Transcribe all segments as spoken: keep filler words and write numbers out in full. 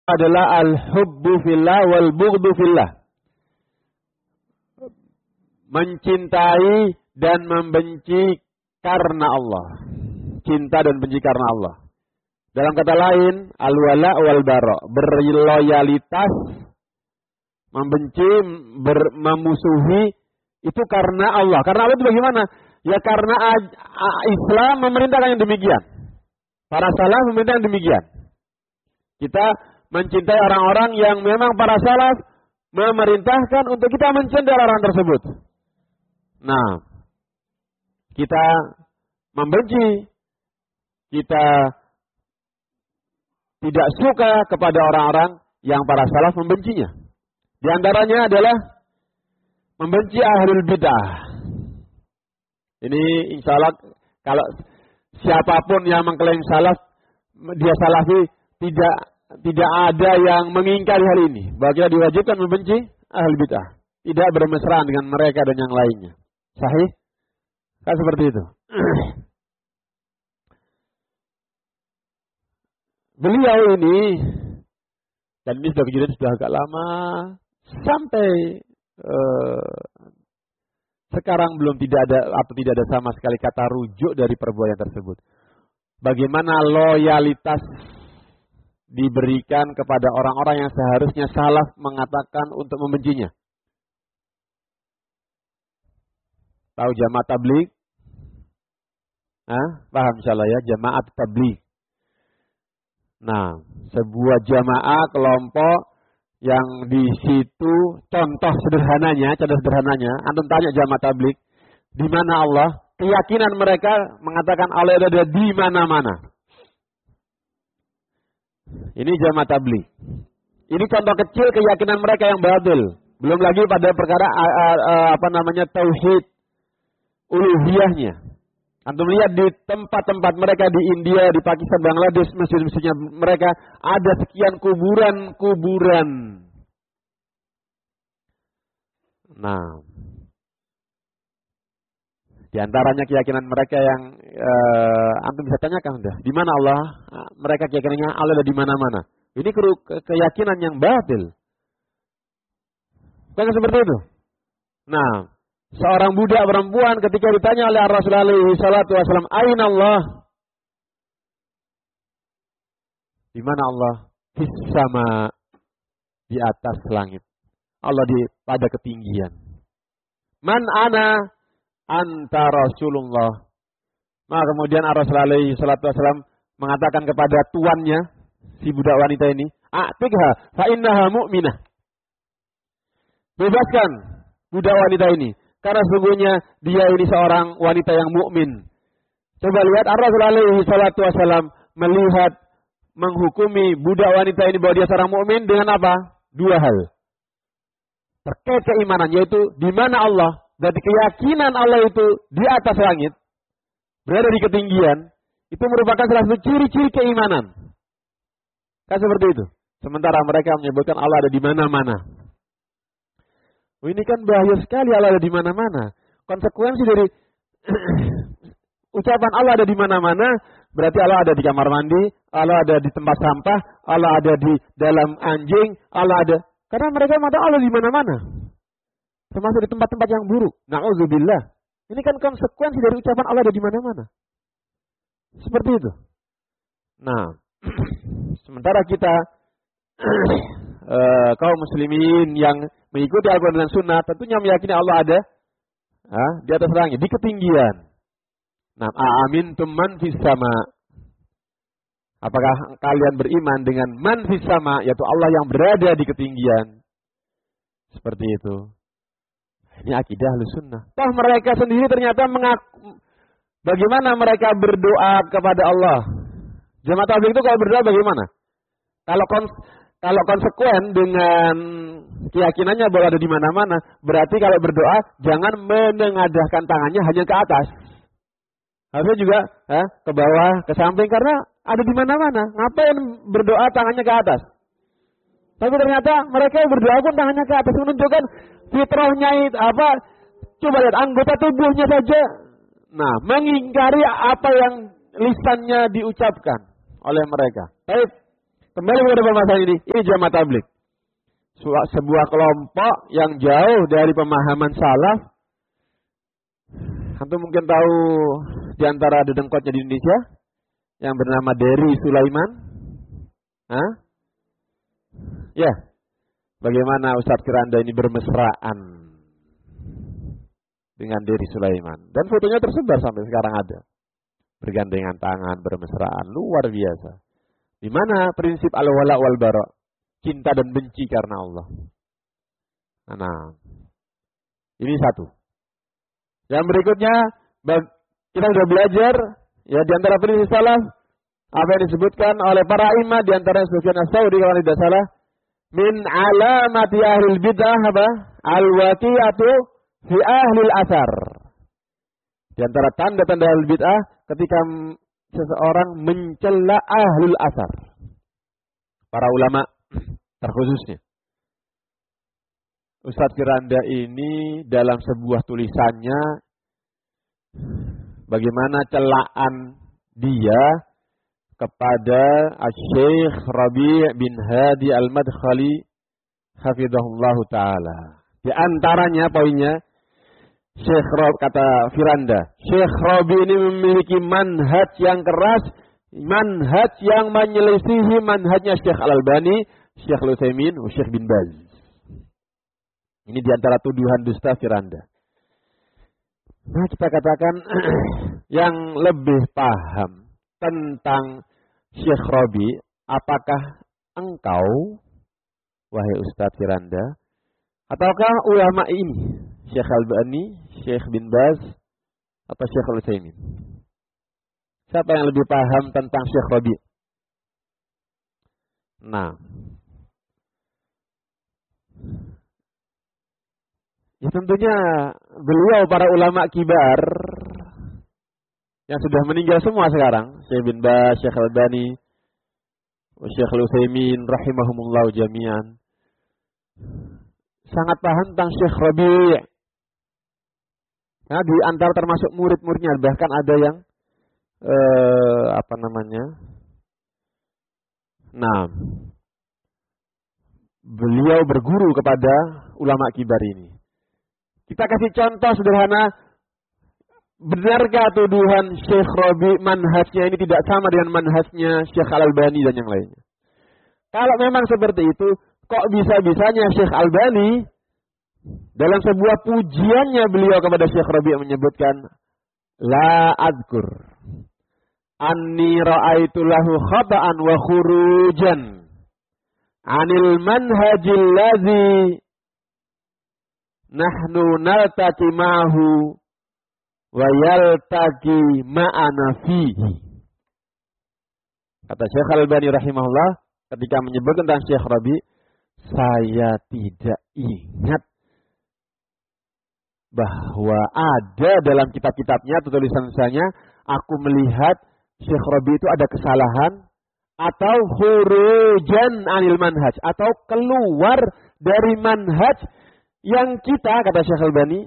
adalah al-hubbu fillah wal bughdu fillah. Mencintai dan membenci karena Allah. Cinta dan benci karena Allah. Dalam kata lain, al-wala wal bara, berloyalitas, membenci, ber, memusuhi itu karena Allah. Karena Allah itu bagaimana? Ya karena Islam memerintahkan yang demikian. Para salaf memerintahkan demikian. Kita mencintai orang-orang yang memang para salaf memerintahkan untuk kita mencintai orang tersebut. Nah, kita membenci, kita tidak suka kepada orang-orang yang para salaf membencinya. Di antaranya adalah membenci ahlul bid'ah. Ini insya Allah kalau siapapun yang mengklaim salaf, dia salafi, tidak tidak ada yang mengingkari hal ini. Bahwa kita diwajibkan membenci ahlul bid'ah, tidak bermesraan dengan mereka dan yang lainnya. Sahih? Kan seperti itu. Beliau ini, dan ini sudah kejadian sudah agak lama, sampai uh, sekarang belum tidak ada atau tidak ada sama sekali kata rujuk dari perbuatan tersebut. Bagaimana loyalitas diberikan kepada orang-orang yang seharusnya salaf mengatakan untuk membencinya. Tahu jamaah tabligh? Hah? Paham insyaallah ya, jamaah tabligh. Nah, sebuah jamaah kelompok yang di situ contoh sederhananya, contoh sederhananya, antum tanya jamaah tabligh, di mana Allah? Keyakinan mereka mengatakan Allah ada di mana-mana. Ini jamaah tabligh. Ini contoh kecil keyakinan mereka yang batil. Belum lagi pada perkara apa namanya tauhid uluhiyahnya. Antum lihat di tempat-tempat mereka di India, di Pakistan, Bangladesh, masjid-masjidnya mereka ada sekian kuburan-kuburan. Nah, di antaranya keyakinan mereka yang uh, antum bisa tanyakan dah, di mana Allah? Mereka keyakinannya Allah ada di mana-mana. Ini ke- keyakinan yang batil. Bukan seperti itu. Nah, seorang budak perempuan ketika ditanya oleh Rasulullah alaihi salatu wasallam, "Aina Allah?" Di mana Allah? Fis sama, di atas langit. Allah di pada ketinggian. Man ana? Anta Rasulullah. Maka kemudian Rasulullah alaihi salatu wasallam mengatakan kepada tuannya, si budak wanita ini, "A'tikha fa innaha mu'minah." Bebaskan budak wanita ini, karena sesungguhnya dia ini seorang wanita yang mukmin. Coba lihat Rasulullah alaihi salatu wasallam melihat, menghukumi budak wanita ini bahwa dia seorang mukmin dengan apa? Dua hal. Terkait keimanan, yaitu di mana Allah. Berarti keyakinan Allah itu di atas langit, berada di ketinggian, itu merupakan salah satu ciri-ciri keimanan. Kan seperti itu. Sementara mereka menyebutkan Allah ada di mana-mana. Oh, ini kan bahaya sekali, Allah ada di mana-mana. Konsekuensi dari ucapan Allah ada di mana-mana, berarti Allah ada di kamar mandi, Allah ada di tempat sampah, Allah ada di dalam anjing, Allah ada. Karena mereka mengatakan Allah di mana-mana. Termasuk di tempat-tempat yang buruk. Na'udzubillah. Ini kan konsekuensi dari ucapan Allah ada di mana-mana. Seperti itu. Nah, sementara kita uh, kaum muslimin yang mengikuti Al-Quran dan Sunnah tentunya meyakini Allah ada uh, di atas langit, di ketinggian. Nah, a'amintum man fis sama. Apakah kalian beriman dengan man fis sama, yaitu Allah yang berada di ketinggian? Seperti itu. Ini akidah Ahlussunnah. Toh mereka sendiri ternyata mengaku, bagaimana mereka berdoa kepada Allah? Jamaah tabligh itu kalau berdoa bagaimana? Kalau kons, kalau konsekuen dengan keyakinannya bahwa ada di mana-mana, berarti kalau berdoa jangan menengadahkan tangannya hanya ke atas. Harusnya juga eh, ke bawah, ke samping, karena ada di mana-mana. Ngapain berdoa tangannya ke atas? Tapi ternyata mereka yang berdoa pun tangannya ke atas, menunjukkan fitrahnya itu apa? Coba lihat anggota tubuhnya saja. Nah, mengingkari apa yang lisannya diucapkan oleh mereka. Baik, Kembali kepada permasalahan ini, ini jamaah tabligh. Sebuah kelompok yang jauh dari pemahaman salaf. Antum mungkin tahu di antara dedengkotnya di Indonesia yang bernama Dery Sulaiman. Hah? Ya. Bagaimana Ustadz Firanda ini bermesraan dengan Dery Sulaiman. Dan fotonya tersebar sampai sekarang ada. Bergandengan tangan, bermesraan, luar biasa. Di mana prinsip al-wala wal bara? Cinta dan benci karena Allah. Nah, ini satu. Yang berikutnya, kita sudah belajar ya di antara prinsip salaf apa yang disebutkan oleh para imam di antara Sufyan Ats-Tsauri kalau tidak salah, min alamati ahlil bid'ah apa? Al-waqi'atu fi ahlil asar. Di antara tanda-tanda ahlul bid'ah ketika seseorang mencela ahlul asar. Para ulama terkhususnya. Ustadz Firanda ini dalam sebuah tulisannya bagaimana celaan dia kepada Asy-Syaikh Rabi' bin Hadi Al-Madkhali hafizahullahu taala. Di antaranya poinnya Syekh Rabi, kata Firanda, Syekh Rabi ini memiliki manhaj yang keras, manhaj yang menyelisihi manhajnya Syekh Al-Albani, Syekh Al-Utsaimin, Syekh bin Baz. Ini diantara tuduhan dusta Firanda. Nah, kita katakan yang lebih paham tentang Syekh Rabi, apakah engkau, wahai Ustadz Firanda, ataukah ulama ini, Syekh Al-Albani, Syekh bin Baz, atau Syekh Al-Utsaimin? Siapa yang lebih paham tentang Syekh Rabi? Nah, ya tentunya beliau para ulama kibar yang sudah meninggal semua sekarang, Syekh bin Baz, Syekh Al-Albani, Syekh Al-Utsaimin rahimahumullah jami'an, sangat paham tentang Syekh Rabi'. Nah, di antara termasuk murid-muridnya bahkan ada yang eh, apa namanya? Nah, beliau berguru kepada ulama kibar ini. Kita kasih contoh sederhana, benarkah tuduhan Syekh Rabi' manhajnya ini tidak sama dengan manhajnya Syekh Al-Albani dan yang lainnya? Kalau memang seperti itu, kok bisa-bisanya Syekh Al-Albani dalam sebuah pujiannya beliau kepada Syekh Rabi' menyebutkan la adkur anni ra'aitu lahu khata'an wa khurujan anil manhajil ladzi nahnu naltaqi ma'ahu wa yaltaqi ma'ana fihi. Kata Syekh Al-Albani rahimahullah ketika menyebut tentang Syekh Rabi', saya tidak ingat bahwa ada dalam kitab-kitabnya atau tulisan-tulisannya aku melihat Syekh Rabi' itu ada kesalahan atau khurujan anil manhaj, atau keluar dari manhaj yang kita, kata Syekh Al-Albani,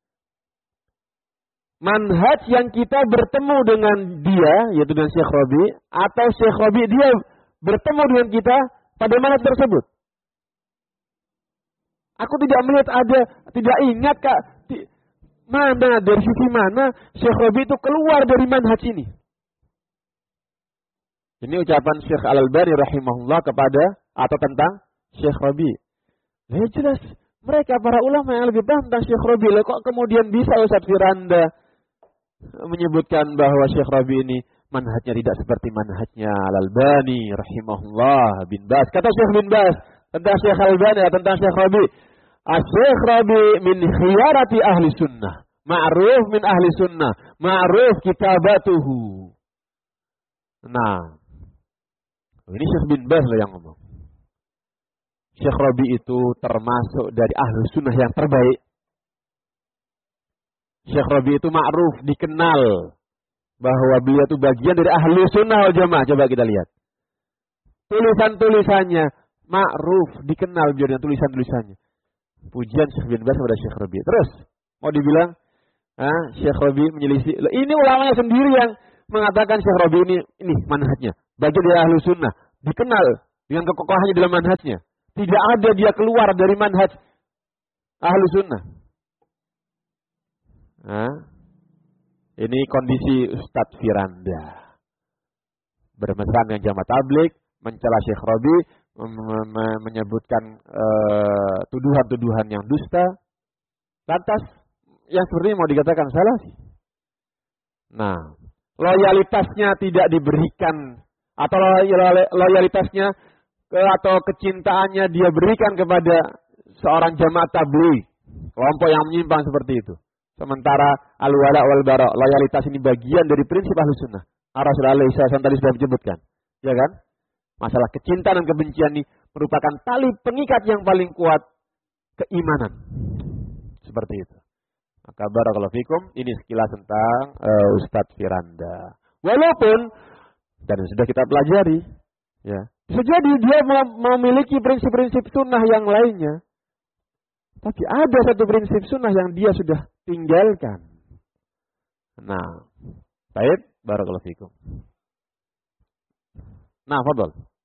manhaj yang kita bertemu dengan dia, yaitu dengan Syekh Rabi', atau Syekh Rabi' dia bertemu dengan kita pada manhaj tersebut. Aku tidak melihat ada, tidak ingat kak, mana, dari sisi mana Syekh Rabi' itu keluar dari manhaj ini. Ini ucapan Syekh Al-Albani rahimahullah kepada atau tentang Syekh Rabi'. Ya jelas, mereka para ulama yang lebih paham tentang Syekh Rabi'. Kok kemudian bisa Ustadz Firanda menyebutkan bahwa Syekh Rabi' ini manhajnya tidak seperti manhajnya Al-Albani rahimahullah bin Baz. Kata Syekh bin Baz tentang Syekh Al-Albani, tentang Syekh Rabi', Syekh Rabi' min khiyarati ahli sunnah, ma'ruf min ahli sunnah, ma'ruf kitabatuhu. Nah, ini Syekh bin Baz lah yang ngomong. Syekh Rabi' itu termasuk dari ahli sunnah yang terbaik. Syekh Rabi' itu ma'ruf, dikenal bahwa beliau itu bagian dari ahli sunnah wal jamaah. Coba kita lihat. Tulisan-tulisannya ma'ruf, dikenal beliau dengan tulisan-tulisannya. Pujian Syekh bin Baz kepada Syekh Rabi'. Terus mau dibilang, ah, Syekh Rabi' menyelisih. Ini ulamanya sendiri yang mengatakan Syekh Rabi' ini ini manhajnya bagian dari ahli sunnah, dikenal dengan kekokohannya dalam manhajnya. Tidak ada dia keluar dari manhaj ahlu sunnah. Nah, ini kondisi Ustadz Firanda. Bermesra dengan jamaah tabligh, mencela Syekh Rabi, menyebutkan uh, tuduhan-tuduhan yang dusta. Lantas, yang seperti ini mau dikatakan salah sih. Nah, loyalitasnya tidak diberikan, atau loyalitasnya atau kecintaannya dia berikan kepada seorang jamaah tabligh, kelompok yang menyimpang seperti itu. Sementara al-wala wal bara, loyalitas ini bagian dari prinsip Ahlus Sunnah. Rasulullah shallallahu alaihi wasallam tadi sudah menyebutkan, ya kan? Masalah kecintaan dan kebencian ini merupakan tali pengikat yang paling kuat keimanan. Seperti itu. Maka barakallahu fikum, ini sekilas tentang uh, Ustadz Firanda. Walaupun dan sudah kita pelajari, ya, bisa jadi dia memiliki prinsip-prinsip sunnah yang lainnya. Tapi ada satu prinsip sunnah yang dia sudah tinggalkan. Nah, baik, barakallahu fikum. Nah, fadhal.